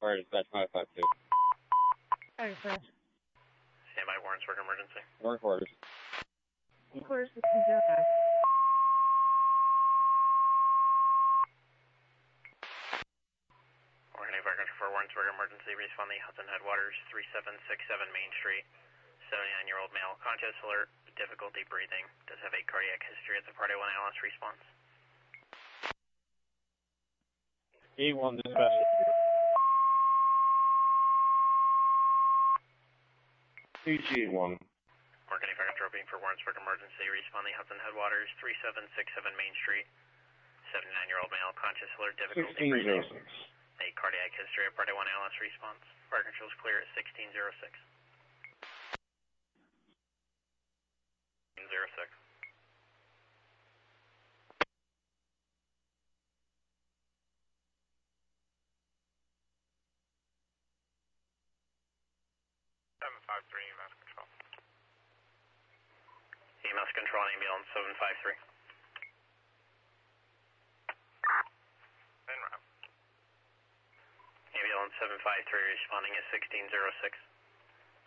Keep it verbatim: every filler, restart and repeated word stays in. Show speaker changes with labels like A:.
A: Where is that five five two?
B: Alright, sir.
C: Stand by, Warrensburg emergency.
A: Work orders.
B: Quarters sixteen zero five.
C: Oregon Fire Country for Warrensburg emergency. Respond the Hudson Headwaters, three seven six seven Main Street. seventy-nine-year-old male, conscious, alert, difficulty breathing. Does have a cardiac history at the Party one A L S response.
A: E one dispatch. P G one.
C: Oregon Fire Country opening for Warrensburg emergency. Respond the Hudson Headwaters, three seven six seven Main Street. seventy-nine-year-old male, conscious, alert, difficulty breathing. A cardiac history at Party one A L S response. Fire control is clear at sixteen zero six. zero six. seven five three E M S control. E M S control, ambulance seven five three. En route. Ambulance seven five three responding at sixteen zero six.